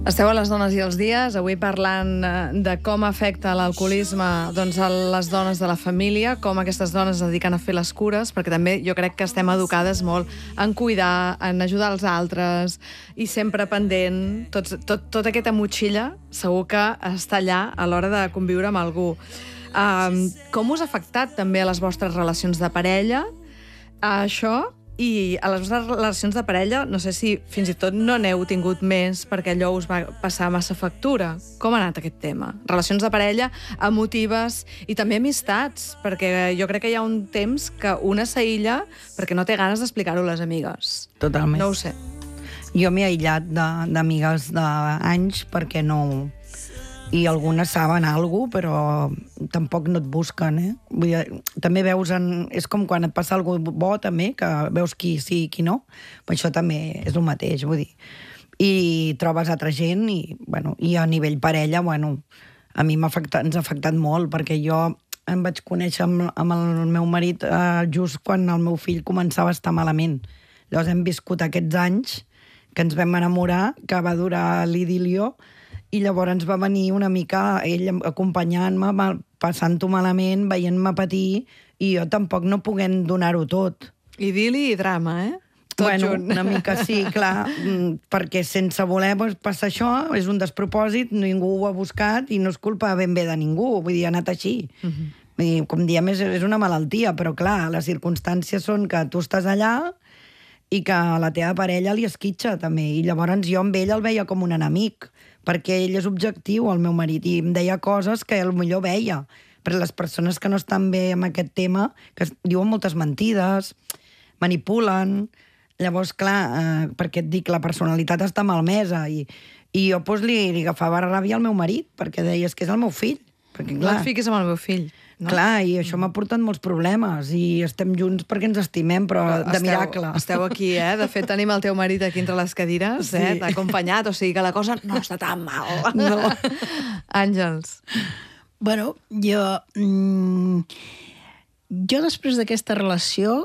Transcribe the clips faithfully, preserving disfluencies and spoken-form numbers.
Esteu a les dones i els dies, avui parlant de com afecta l'alcoholisme doncs, a les dones de la família, com aquestes dones es dediquen a fer les cures, perquè també jo crec que estem educades molt en cuidar, en ajudar els altres, i sempre pendent. Tot, tot, tota aquesta motxilla segur que està allà a l'hora de conviure amb algú. Um, com us ha afectat també a les vostres relacions de parella, a això? I a les vostres relacions de parella, no sé si fins i tot no n'heu tingut més perquè allò us va passar massa factura. Com ha anat aquest tema? Relacions de parella, emotives i també amistats, perquè jo crec que hi ha un temps que una s'aïlla perquè no té ganes d'explicar-ho a les amigues. Totalment. No ho sé. Jo m'he aïllat d'amigues d'anys perquè no... I algunes saben alguna cosa, però tampoc no et busquen, eh? Vull dir, també veus en... És com quan et passa alguna cosa bo, també, que veus qui sí i qui no. Però això també és el mateix, vull dir. I trobes altra gent i, bueno, i a nivell parella, bueno, a mi m'ha afectat, ens ha afectat molt, perquè jo em vaig conèixer amb, amb el meu marit eh, just quan el meu fill començava a estar malament. Llavors hem viscut aquests anys que ens vam enamorar, que va durar l'idilio, i llavors ens va venir una mica ell acompanyant-me, passant-ho malament, veient-me patir, i jo tampoc no puguem donar-ho tot. Idili i drama, eh? Tot bueno, junt. Una mica sí, clar, perquè sense voler doncs, passar això, és un despropòsit, ningú ho ha buscat i no és culpa ben bé de ningú, vull dir, ha anat així. Uh-huh. Vull dir, com diem, és, és una malaltia, però clar, les circumstàncies són que tu estàs allà i que la teva parella li esquitxa, també, i llavors jo amb ell el veia com un enemic, perquè ell és objectiu, el meu marit, i em deia coses que potser veia. Per les persones que no estan bé amb aquest tema, que diuen moltes mentides, manipulen... Llavors, clar, eh, perquè et dic, la personalitat està malmesa, i, i jo doncs, li, li agafava ràbia al meu marit, perquè deies que és el meu fill. Perquè, clar, no et fiquis amb el meu fill. No? Clar, i això m'ha portat molts problemes, i estem junts perquè ens estimem, però de esteu, miracle. Esteu aquí, eh? De fet, tenim el teu marit aquí entre les cadires, sí. eh? T'ha acompanyat, o sigui que la cosa no està tan mal. No. Àngels. Bueno, jo... Mm, jo després d'aquesta relació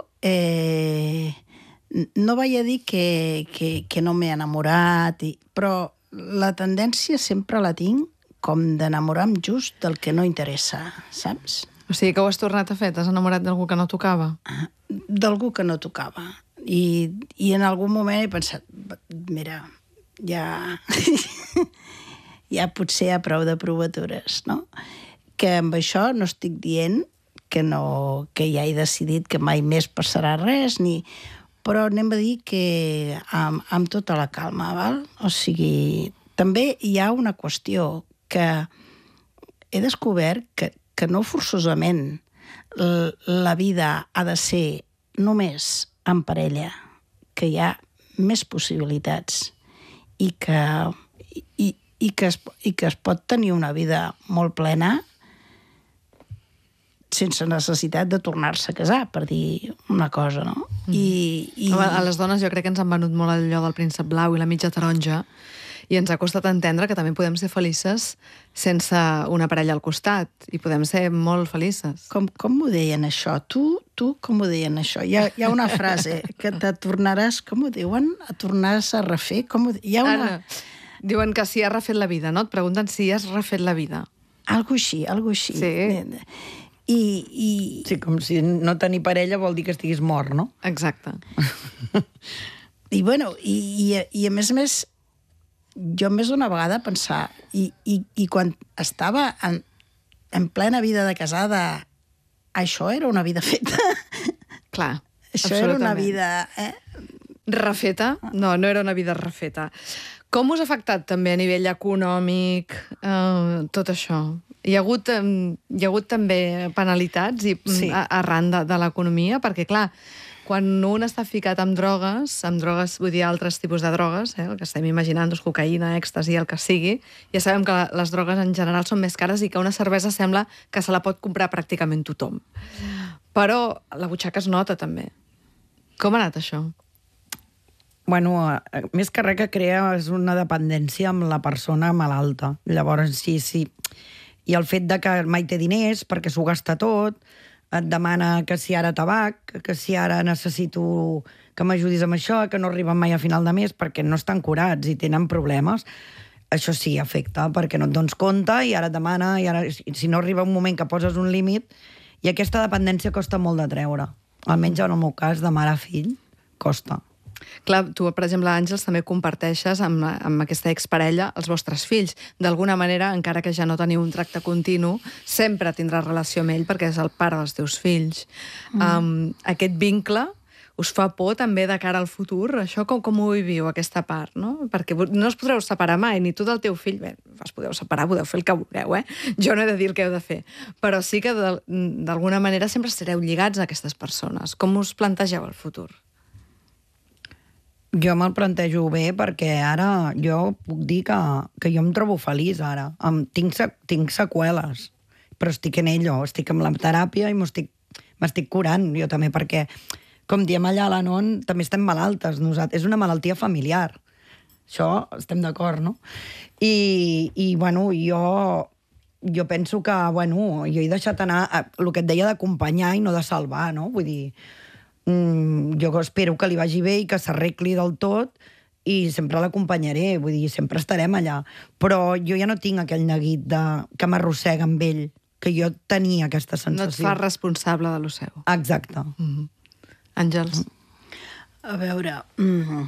eh, no vaig a dir que, que, que no m'he enamorat, i, però la tendència sempre la tinc com d'enamorar-me just del que no interessa, saps? O sigui que ho has tornat a fer? T'has enamorat d'algú que no tocava? D'algú que no tocava. I, i en algun moment he pensat, mira, ja... ja potser hi ha prou de provatures, no? Que amb això no estic dient que, no, que ja he decidit que mai més passarà res, ni... però anem a dir que amb, amb tota la calma, val? O sigui, també hi ha una qüestió que he descobert que, que no forçosament la vida ha de ser només en parella, que hi ha més possibilitats i que, i, i que, es, i que es pot tenir una vida molt plena sense necessitat de tornar-se a casar, per dir una cosa, no? Mm. I, i... A les dones jo crec que ens han venut molt allò del príncep blau i la mitja taronja, i ens ha costat entendre que també podem ser felices sense una parella al costat, i podem ser molt felices. Com, com ho deien això? Tu, tu com ho deien això? Hi ha, hi ha una frase que te tornaràs, com ho diuen? A tornaràs a refer? Com ho... Hi ha una... Ara, diuen que si has refet la vida, no? Et pregunten si has refet la vida. Algo així, algo així. Sí. I, i... Sí, com si no tenir parella vol dir que estiguis mort, no? Exacte. I, bueno, i, i, i a més a més, jo més d'una vegada pensar, i, i, i quan estava en, en plena vida de casada, això era una vida feta. Clar, això era una vida... Eh? Refeta? No, no era una vida refeta. Com us ha afectat també a nivell econòmic eh, tot això? Hi ha hagut, eh, hi ha hagut també penalitats i, sí. arran de, de l'economia? Perquè, clar, quan un està ficat amb drogues, amb drogues, vull dir, altres tipus de drogues, eh, el que estem imaginant, doncs, cocaïna, èxtasi, el que sigui, ja sabem que les drogues en general són més cares i que una cervesa sembla que se la pot comprar pràcticament tothom. Però la butxaca es nota, també. Com ha anat això? Bueno, més que res que crea és una dependència amb la persona malalta. Llavors, sí, sí. I el fet de que mai té diners perquè s'ho gasta tot, et demana que si ara tabac, que si ara necessito que m'ajudis amb això, que no arriben mai a final de mes perquè no estan curats i tenen problemes. això sí, afecta, perquè no et dones compte i ara et demana, i ara, si no arriba un moment que poses un límit, i aquesta dependència costa molt de treure. Almenys en el meu cas, de mare a fill, costa. Clar, tu, per exemple, Àngels, també comparteixes amb, amb aquesta exparella els vostres fills. D'alguna manera, encara que ja no teniu un tracte continu, sempre tindràs relació amb ell perquè és el pare dels teus fills. Mm. Um, aquest vincle us fa por també de cara al futur? Això com, com ho viviu, aquesta part, no? Perquè no us podreu separar mai, ni tu del teu fill. Bé, us podeu separar, podeu fer el que vulgueu, eh? Jo no he de dir el que heu de fer. Però sí que d'alguna manera sempre estareu lligats a aquestes persones. Com us plantegeu el futur? Jo me'l plantejo bé perquè ara jo puc dir que, que jo em trobo feliç ara. Em, tinc, tinc seqüeles, però estic en ello, estic amb la teràpia i m'estic curant jo també, perquè, com diem allà a la Non, també estem malaltes. Nosaltres, és una malaltia familiar. Això estem d'acord, no? I, i bueno, jo, jo penso que, bueno, jo he deixat anar a, el que et deia d'acompanyar i no de salvar, no? Vull dir, jo espero que li vagi bé i que s'arregli del tot i sempre l'acompanyaré, vull dir, sempre estarem allà. Però jo ja no tinc aquell neguit de, que m'arrossega amb ell, que jo tenia aquesta sensació. No et fa responsable de lo seu. Exacte. Mm-hmm. Àngels? A veure... Mm.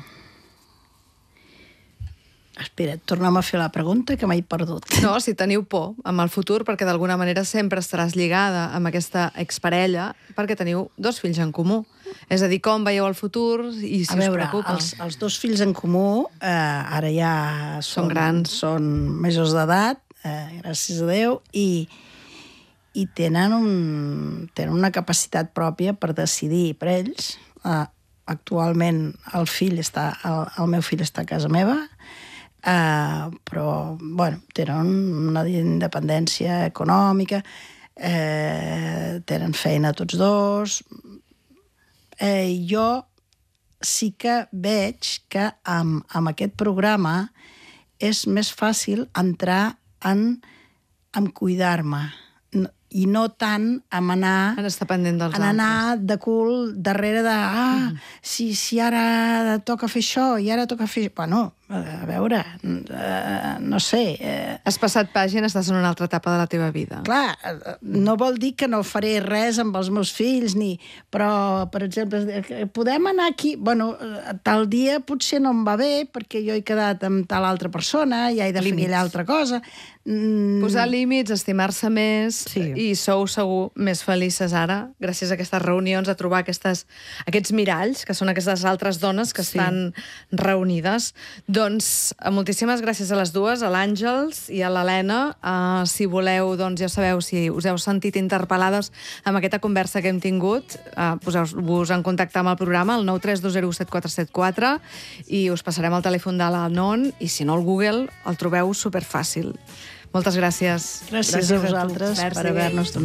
Espera, tornem a fer la pregunta que m'he perdut. No, si teniu por amb el futur, perquè d'alguna manera sempre estaràs lligada amb aquesta exparella, perquè teniu dos fills en comú. És a dir, com veieu el futur i si a veure, us preocupa. Els, els dos fills en comú eh, ara ja són, són grans. Són majors d'edat, eh, gràcies a Déu, i, i tenen, un, tenen una capacitat pròpia per decidir per ells. Eh, actualment el, fill està, el, el meu fill està a casa meva, Uh, però, bueno, tenen una independència econòmica, eh, tenen feina tots dos. Eh, jo sí que veig que amb, amb aquest programa és més fàcil entrar en, en cuidar-me i no tant en anar... En estar pendent dels en anar altres. de cul darrere de... Ah, mm. si, si ara toca fer això i ara toca fer... Bueno, a veure, eh, no sé... Eh... Has passat pàgina, estàs en una altra etapa de la teva vida. Clar, no vol dir que no faré res amb els meus fills, ni... Però, per exemple, podem anar aquí... Bueno, tal dia potser no em va bé perquè jo he quedat amb tal altra persona i he de fer aquella altra cosa. Mm. Posar límits, estimar-se més... Sí. I sou segur més felices ara, gràcies a aquestes reunions, a trobar aquestes, aquests miralls, que són aquestes altres dones que sí. estan reunides. Doncs moltíssimes gràcies a les dues, a l'Àngels i a l'Helena. Uh, si voleu, doncs ja sabeu, si us heu sentit interpel·lades amb aquesta conversa que hem tingut, uh, poseu-vos en contacte amb el programa, el nou tres dos zero set quatre set quatre, i us passarem el telèfon de la Non, i si no, el Google el trobeu superfàcil. Moltes gràcies. Gràcies, gràcies a vosaltres per haver-nos donat